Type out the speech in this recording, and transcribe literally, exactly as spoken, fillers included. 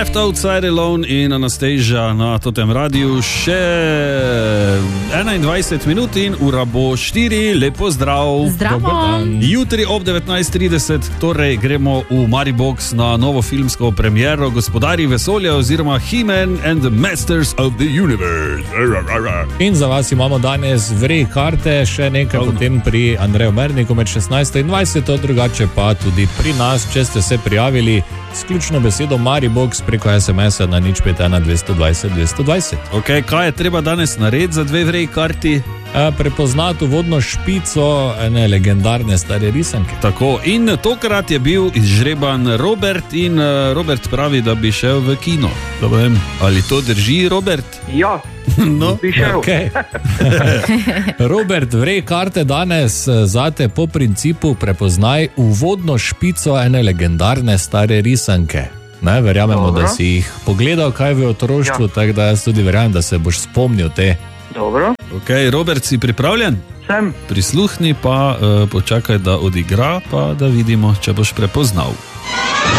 Left Outside Alone in Anastasia na Totem Radiu. Še enaindvajset minut in ura bo štiri. Lepo zdrav. Zdravo. Jutri ob devetnajst trideset torej gremo v Maribox na novo filmsko premiero Gospodarji vesolja oziroma He-Man and the Masters of the Universe. In za vas imamo danes vrej karte, še nekaj Pravno. Potem pri Andreju Merniku med šestnajsto in dvajseto, drugače pa tudi pri nas, če ste se prijavili s ključno besedo Maribox preko es em es-a na nič pet ena dvesto dvajset dvesto dvajset. Ok, kaj je treba danes narediti za dve vrej karti? Prepoznati uvodno špico ene legendarne stare risanke. Tako, in tokrat je bil izžreban Robert in Robert pravi, da bi šel v kino. Da vem, ali to drži, Robert? Ja, no, bi šel. Okay. Robert, vrej karte danes zate po principu prepoznaj uvodno špico ene legendarne stare risanke. Ne, verjamemo, Dobro. Da si jih pogledal kaj v otroštvu, ja. Tako da jaz tudi verjamem, da se boš spomnil te. Dobro. Ok, Robert, si pripravljen? Sem. Prisluhni pa uh, počakaj, da odigra, pa da vidimo, če boš prepoznal.